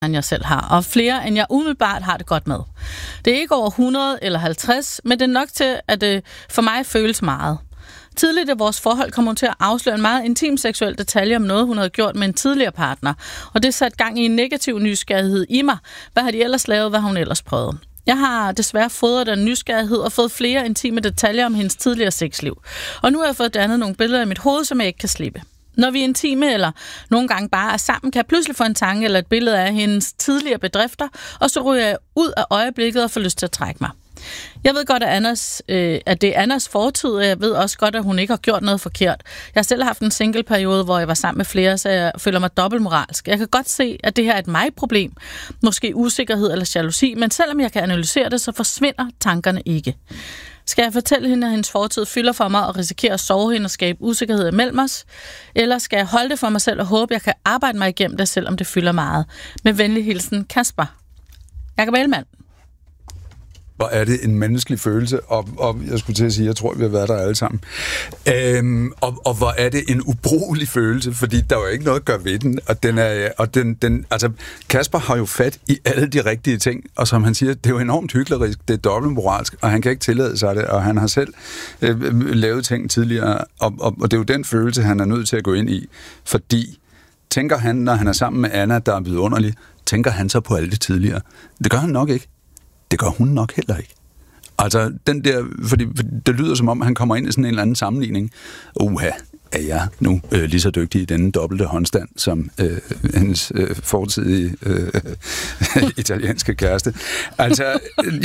end jeg selv har, og flere, end jeg umiddelbart har det godt med. Det er ikke over 100 eller 50, men det er nok til, at det for mig føles meget. Tidligt i vores forhold kom hun til at afsløre en meget intim seksuel detalje om noget, hun havde gjort med en tidligere partner, og det satte gang i en negativ nysgerrighed i mig. Hvad har de ellers lavet, hvad hun ellers prøvede? Jeg har desværre fodret den nysgerrighed og fået flere intime detaljer om hendes tidligere sexliv. Og nu har jeg fået dannet nogle billeder i mit hoved, som jeg ikke kan slippe. Når vi er intime eller nogle gange bare er sammen, kan jeg pludselig få en tanke eller et billede af hendes tidligere bedrifter, og så ryger jeg ud af øjeblikket og får lyst til at trække mig. Jeg ved godt, at det er Annas fortid, og jeg ved også godt, at hun ikke har gjort noget forkert. Jeg har selv haft en single-periode, hvor jeg var sammen med flere, så jeg føler mig dobbeltmoralsk. Jeg kan godt se, at det her er et mig-problem. Måske usikkerhed eller jalousi, men selvom jeg kan analysere det, så forsvinder tankerne ikke. Skal jeg fortælle hende, at hendes fortid fylder for mig og risikere at sove hende og skabe usikkerhed imellem os? Eller skal jeg holde det for mig selv og håbe, jeg kan arbejde mig igennem det, selvom det fylder meget? Med venlig hilsen, Kasper. Jakob Ellemann. Hvor er det en menneskelig følelse, og jeg skulle til at sige, jeg tror, vi har været der alle sammen. Og hvor er det en ubrugelig følelse, fordi der er jo ikke noget at gøre ved den, altså Kasper har jo fat i alle de rigtige ting, og som han siger, det er jo enormt hyklerisk, det er dobbeltmoralsk, og han kan ikke tillade sig det, og han har selv lavet ting tidligere, og det er jo den følelse, han er nødt til at gå ind i, fordi tænker han, når han er sammen med Anna, der er vidunderlig, tænker han så på alt det tidligere? Det gør han nok ikke. Det gør hun nok heller ikke. Altså, den der, fordi det lyder som om, han kommer ind i sådan en eller anden sammenligning. Er jeg nu lige så dygtig i denne dobbelte håndstand, som hendes fortidige italienske kæreste? Altså,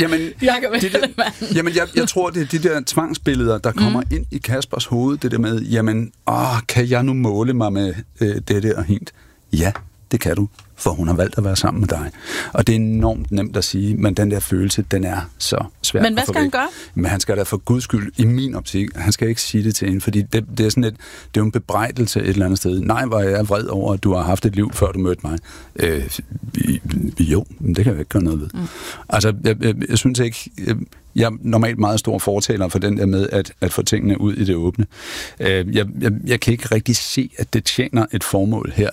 jeg tror, det er de der tvangsbilleder, der kommer ind i Kaspers hoved, det der med, kan jeg nu måle mig med det der hint? Ja, det kan du, for hun har valgt at være sammen med dig. Og det er enormt nemt at sige, men den der følelse, den er så svær. Men hvad skal han gøre? Men han skal da for guds skyld, i min optik, han skal ikke sige det til hende, fordi det er sådan det er jo en bebrejdelse et eller andet sted. Nej, hvor er jeg vred over, at du har haft et liv, før du mødte mig. Jo, men det kan jeg ikke gøre noget ved. Altså, jeg synes ikke... Jeg er normalt meget stor fortaler for den der med at få tingene ud i det åbne. Jeg kan ikke rigtig se, at det tjener et formål her,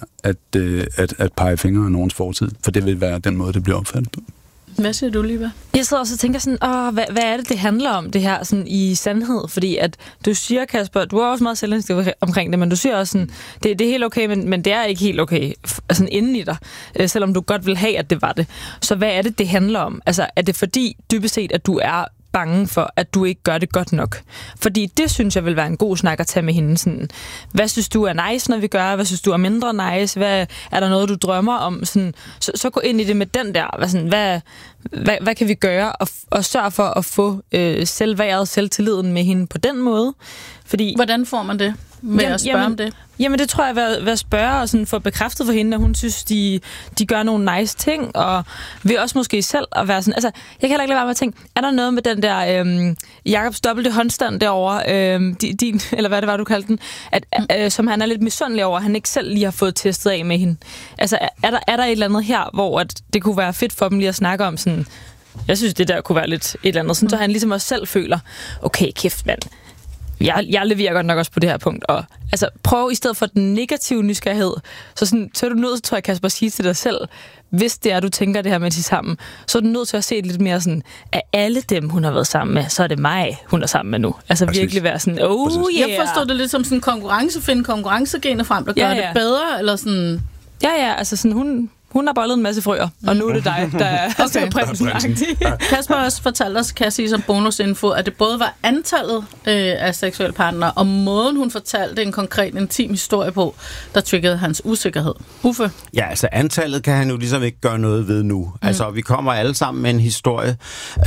at pege fingre af nogens fortid, for det vil være den måde, det bliver opfattet på. Hvad siger du, Liva? Jeg sidder også og tænker sådan, hvad er det handler om, det her sådan i sandhed? Fordi at du siger, Kasper, du er også meget selvindsigt omkring det, men du siger også sådan, det er helt okay, men det er ikke helt okay, sådan inden i dig, selvom du godt vil have, at det var det. Så hvad er det handler om? Altså, er det fordi, dybest set, at du er bange for, at du ikke gør det godt nok? Fordi det synes jeg vil være en god snak at tage med hende. Sådan, hvad synes du er nice, når vi gør? Hvad synes du er mindre nice? Er der noget, du drømmer om? Sådan, så gå ind i det med den der. Hvad kan vi gøre? Og sørge for at få selvværdet, selvtilliden med hende på den måde. Fordi, hvordan får man det? Med at spørge om det? Jamen, det tror jeg ved at spørge og sådan få bekræftet for hende, at hun synes, de gør nogle nice ting, og vil også måske selv at være sådan... Altså, jeg kan heller ikke lade være med at tænke, er der noget med den der Jakobs dobbelte håndstand derovre, eller hvad det var, du kaldte den, som han er lidt misundelig over, at han ikke selv lige har fået testet af med hende. Altså, er der et eller andet her, hvor at det kunne være fedt for dem lige at snakke om sådan... Jeg synes, det der kunne være lidt et eller andet, sådan, så han ligesom også selv føler, okay, kæft, mand. Jeg leverer godt nok også på det her punkt. Og altså, prøv i stedet for den negative nysgerrighed, så er du nødt til, tror jeg, Kasper, at sige til dig selv, hvis det er, du tænker det her med til sammen, så er du nødt til at se lidt mere sådan, af alle dem, hun har været sammen med, så er det mig, hun er sammen med nu. Altså præcis. Virkelig være sådan, yeah. Jeg forstår det lidt som sådan konkurrence, finde konkurrencegener frem, der gør det bedre, eller sådan... Ja, altså sådan, hun har bollet en masse frøer, og nu er det dig, der er okay. Prinsen. Kasper også fortalte os, kan jeg sige som bonusinfo, at det både var antallet af seksuelle partnere, og måden hun fortalte en konkret intim historie på, der triggede hans usikkerhed. Uffe? Ja, altså antallet kan han jo ligesom ikke gøre noget ved nu. Altså, vi kommer alle sammen med en historie,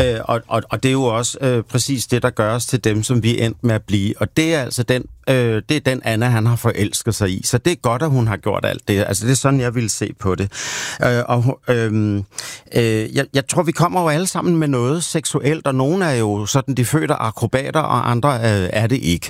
og det er jo også præcis det, der gør os til dem, som vi endte med at blive. Og det er altså den Anna, han har forelsket sig i. Så det er godt, at hun har gjort alt det. Altså, det er sådan, jeg ville se på det. Jeg tror, vi kommer jo alle sammen med noget seksuelt, og nogle er jo sådan, de fødte akrobater, og andre er det ikke.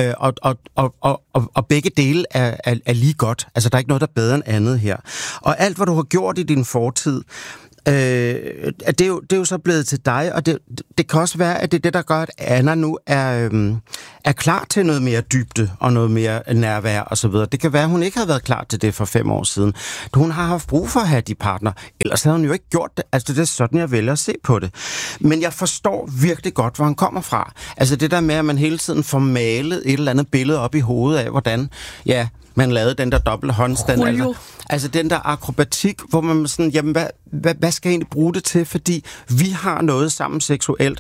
Og begge dele er lige godt. Altså, der er ikke noget, der er bedre end andet her. Og alt, hvad du har gjort i din fortid, det er jo så blevet til dig, og det kan også være, at det er det, der gør, at Anna nu er klar til noget mere dybde og noget mere nærvær og så videre. Det kan være, at hun ikke har været klar til det for 5 år siden. Hun har haft brug for at have de partner, ellers havde hun jo ikke gjort det. Altså, det er sådan, jeg vælger at se på det. Men jeg forstår virkelig godt, hvor han kommer fra. Altså, det der med, at man hele tiden får malet et eller andet billede op i hovedet af, hvordan, man lavede den der dobbelt håndstand. Altså den der akrobatik, hvor man sådan, jamen, hvad skal jeg egentlig bruge det til? Fordi vi har noget sammen seksuelt.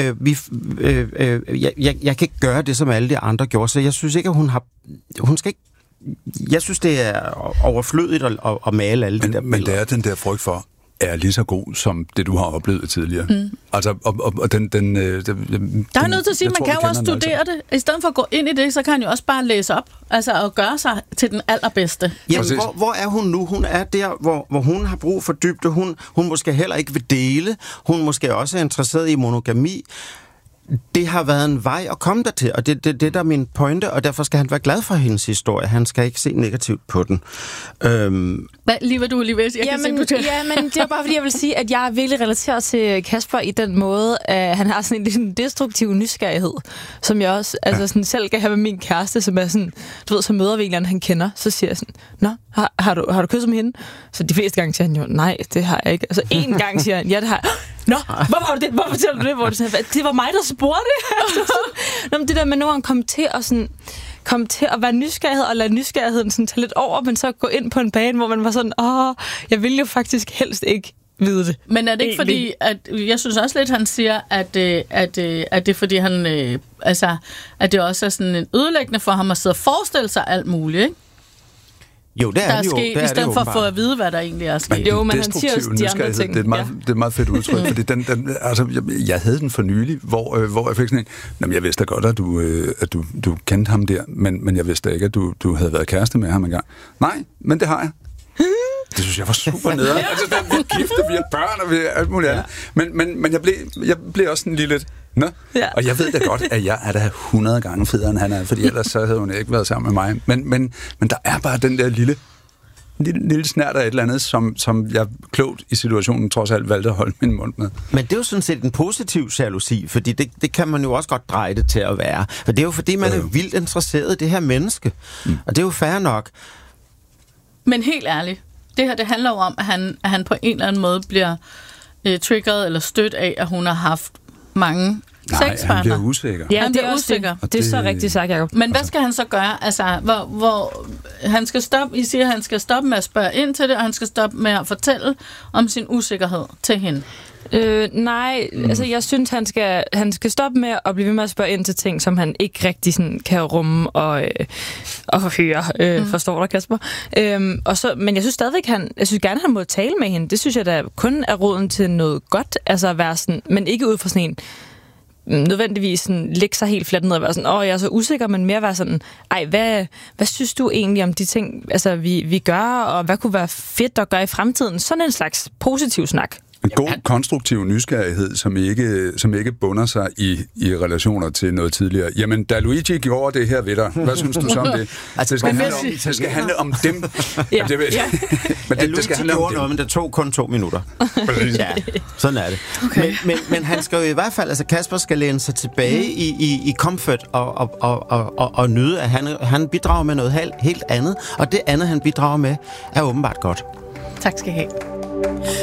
Jeg kan ikke gøre det, som alle de andre gjorde, så jeg synes ikke, at hun skal ikke. Jeg synes, det er overflødigt at male alle de der billeder. Men det er den der frygt for, er lige så god som det, du har oplevet tidligere. Altså, og den der er nødt til at sige, man kan jo også studere det. I stedet for at gå ind i det, så kan han jo også bare læse op, altså og gøre sig til den allerbedste. Jamen, hvor er hun nu? Hun er der, hvor hun har brug for dybde. Hun måske heller ikke vil dele. Hun måske også er interesseret i monogami. Det har været en vej at komme dertil, og det der er min pointe, og derfor skal han være glad for hendes historie. Han skal ikke se negativt på den. Hvad vil du lige vil sige? Jamen, det er bare fordi, jeg vil sige, at jeg er virkelig relateret til Kasper i den måde, at han har sådan en destruktiv nysgerrighed, som jeg også sådan selv kan have med min kæreste, som er sådan, du ved, så møder vi en eller anden, han kender, så siger jeg sådan, nå, har du kysset med hende? Så de fleste gange siger han jo, nej, det har jeg ikke. Altså en gang siger han, ja, det har jeg. Nå, hvorfor har du det? Hvorfor fortæller du det? Hvor det var mig, der spurgte det. Nå, men det der med, når han kom til at være nysgerrighed, og lade nysgerrigheden sådan tage lidt over, men så gå ind på en bane, hvor man var sådan, jeg vil jo faktisk helst ikke vide det. Men er det ikke fordi, at jeg synes også lidt, han siger, at det er fordi han, at det også er sådan en ødelæggende for ham at sidde og forestille sig alt muligt, ikke? Jo, det er det jo. I stedet for at få at vide, hvad der egentlig er sket. Jo, men han siger også de andre ting. Det er et meget fedt udtryk, fordi jeg havde den for nylig, hvor jeg fik sådan en, jeg vidste da godt, at du kendte ham der, men jeg vidste ikke, at du havde været kæreste med ham engang. Nej, men det har jeg. Det synes jeg var super nederen. Altså, vi er gifte, vi har børn, og vi er alt muligt andet. Men jeg blev også sådan lige lidt, og jeg ved da godt, at jeg er da 100 gange federe, end han er, fordi ellers så havde hun ikke været sammen med mig. Men der er bare den der lille snært af et eller andet, som jeg klogt i situationen trods alt valgte at holde min mund med. Men det er jo sådan set en positiv jalousi, fordi det kan man jo også godt dreje det til at være. For det er jo fordi, man er vildt interesseret i det her menneske. Og det er jo fair nok. Men helt ærligt, det her, det handler jo om, at han på en eller anden måde bliver triggeret eller stødt af, at hun har haft mange sexpartnere. Han bliver usikker. Ja, han bliver usikker. Det er så rigtigt sagt, Jacob. Men hvad skal han så gøre? Altså, hvor han skal stoppe, I siger, at han skal stoppe med at spørge ind til det, og han skal stoppe med at fortælle om sin usikkerhed til hende. Nej, altså jeg synes, han skal stoppe med at blive ved med at spørge ind til ting, som han ikke rigtig sådan kan rumme og høre. Forstår du, Kasper? Men jeg synes stadigvæk, jeg synes gerne, han må tale med hende. Det synes jeg da kun er roden til noget godt, altså at være sådan, men ikke ud fra sådan en nødvendigvis sådan, lægge sig helt fladt ned og være sådan, jeg er så usikker, men mere være sådan, hvad synes du egentlig om de ting, altså vi gør, og hvad kunne være fedt at gøre i fremtiden? Sådan en slags positiv snak. En god, konstruktiv nysgerrighed, som ikke bunder sig i relationer til noget tidligere. Jamen, da Luigi gjorde det her ved dig, hvad synes du så om det? Altså, det skal handle om dem. Men det skal handle om dem. Men det tog kun 2 minutter. Ja, sådan er det. Okay. Men han skal jo i hvert fald, altså Kasper skal læne sig tilbage i comfort og nyde, at han bidrager med noget helt andet, og det andet, han bidrager med, er åbenbart godt. Tak skal I have.